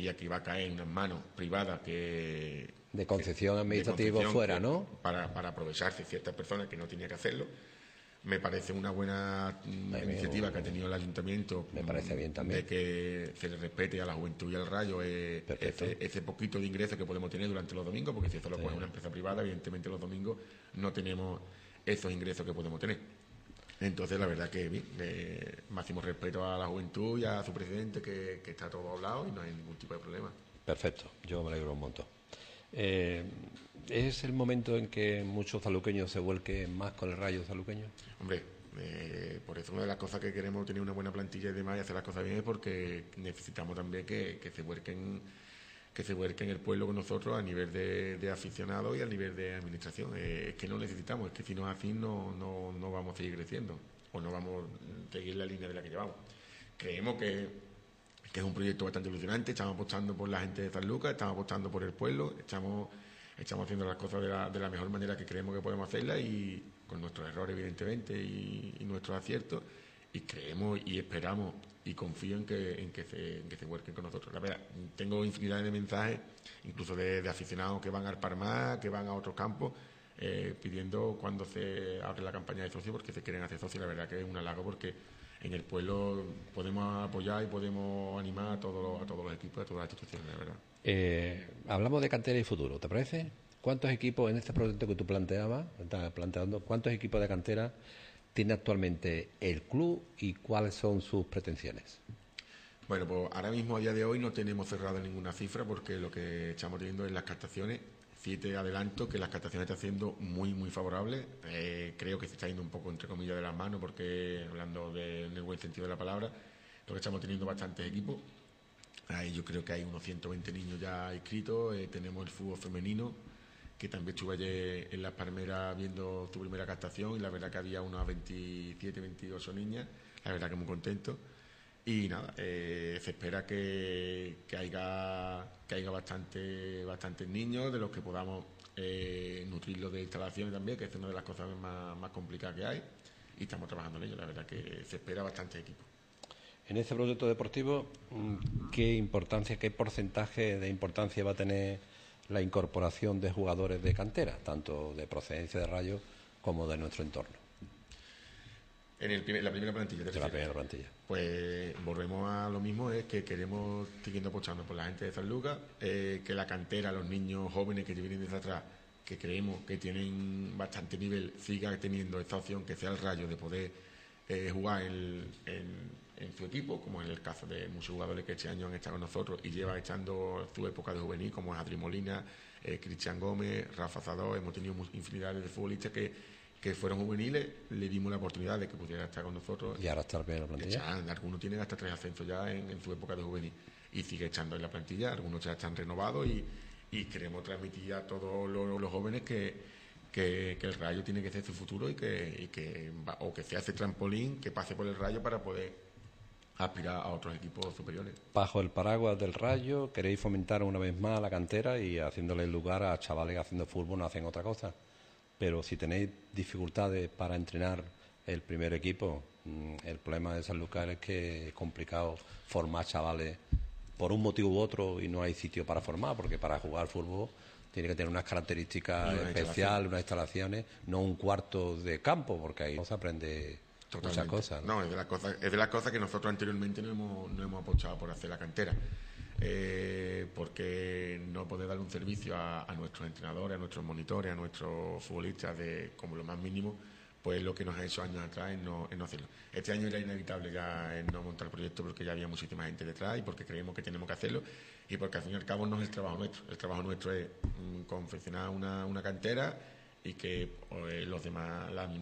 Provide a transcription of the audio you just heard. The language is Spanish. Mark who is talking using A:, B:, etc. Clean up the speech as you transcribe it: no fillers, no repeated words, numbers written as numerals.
A: sabía que iba a caer en unas manos privadas
B: de concesión administrativa fuera, ¿no?
A: Para aprovecharse ciertas personas que no tenían que hacerlo. Me parece una buena iniciativa que ha tenido el ayuntamiento.
B: Me parece bien también.
A: De que se le respete a la juventud y al Rayo ese poquito de ingreso que podemos tener durante los domingos, porque si eso lo pone una empresa privada, evidentemente los domingos no tenemos esos ingresos que podemos tener. Entonces, la verdad que bien, máximo respeto a la juventud y a su presidente, que está todo hablado y no hay ningún tipo de problema.
B: Perfecto, yo me alegro un montón. ¿Es el momento en que muchos zaluqueños se vuelquen más con el Rayo zaluqueño?
A: Hombre, por eso una de las cosas que queremos tener una buena plantilla y demás y hacer las cosas bien es porque necesitamos también que se vuelquen el pueblo con nosotros a nivel de aficionados y a nivel de administración. Es que no necesitamos, es que si no es así no vamos a seguir creciendo o no vamos a seguir la línea de la que llevamos. Creemos que es un proyecto bastante ilusionante, estamos apostando por la gente de San Lucas, estamos apostando por el pueblo, estamos haciendo las cosas de la mejor manera que creemos que podemos hacerlas y con nuestros errores evidentemente y nuestros aciertos, y creemos y esperamos y confío en que se vuelquen con nosotros. La verdad, tengo infinidad de mensajes, incluso de aficionados que van al Parmar, que van a otros campos, pidiendo cuando se abre la campaña de socios porque se quieren hacer socios. La verdad que es un halago porque en el pueblo podemos apoyar y podemos animar a todos los equipos, a todas las instituciones, la verdad.
B: Hablamos de cantera y futuro, ¿te parece? ¿Cuántos equipos en este proyecto que tú estás planteando, cuántos equipos de cantera tiene actualmente el club y cuáles son sus pretensiones?
A: Bueno, pues ahora mismo a día de hoy no tenemos cerrado ninguna cifra porque lo que estamos teniendo es las captaciones. Sí te adelanto que las captaciones están siendo muy favorables. Creo que se está yendo un poco entre comillas de las manos porque, hablando en el buen sentido de la palabra, lo que estamos teniendo bastantes equipos. Ahí yo creo que hay unos 120 niños ya inscritos. Tenemos el fútbol femenino, que también estuve ayer en Las Palmeras viendo tu primera captación y la verdad que había unas 27, 28 niñas. La verdad que muy contento. Y nada, se espera que haya bastantes niños de los que podamos nutrirlos de instalaciones también, que es una de las cosas más complicadas que hay, y estamos trabajando en ello. La verdad que se espera bastante equipo.
B: En este proyecto deportivo, ¿qué porcentaje de importancia va a tener la incorporación de jugadores de cantera, tanto de procedencia de Rayo como de nuestro entorno?
A: En la primera plantilla.
B: La primera plantilla.
A: Pues volvemos a lo mismo, es que queremos, siguiendo apostando por la gente de San Lucas, que la cantera, los niños jóvenes que vienen desde atrás, que creemos que tienen bastante nivel, siga teniendo esta opción que sea el Rayo de poder jugar en su equipo, como en el caso de muchos jugadores que este año han estado con nosotros y llevan echando su época de juvenil, como es Adri Molina, Cristian Gómez, Rafa Zadó. Hemos tenido infinidad de futbolistas que fueron juveniles, le dimos la oportunidad de que pudiera estar con nosotros.
B: Y ahora está en la plantilla.
A: Algunos tienen hasta 3 ascensos ya en su época de juvenil y sigue echando en la plantilla. Algunos ya están renovados y queremos transmitir a todos los jóvenes que el Rayo tiene que ser su futuro y que sea ese trampolín que pase por el Rayo para poder aspirar a otros equipos superiores.
B: Bajo el paraguas del Rayo, queréis fomentar una vez más la cantera y haciéndole lugar a chavales haciendo fútbol, no hacen otra cosa. Pero si tenéis dificultades para entrenar el primer equipo, el problema de San Lucas es que es complicado formar chavales por un motivo u otro y no hay sitio para formar, porque para jugar fútbol tiene que tener unas características especiales, unas instalaciones, no un cuarto de campo, porque ahí no se aprende muchas cosas.
A: No, es de las cosas que nosotros anteriormente no hemos apostado por hacer la cantera. Porque no poder dar un servicio a nuestros entrenadores, a nuestros monitores, a nuestros futbolistas como lo más mínimo, pues lo que nos ha hecho años atrás es no hacerlo. Este año era inevitable ya no montar el proyecto porque ya había muchísima gente detrás y porque creemos que tenemos que hacerlo y porque al fin y al cabo no es el trabajo nuestro. El trabajo nuestro es confeccionar una cantera y que los demás, la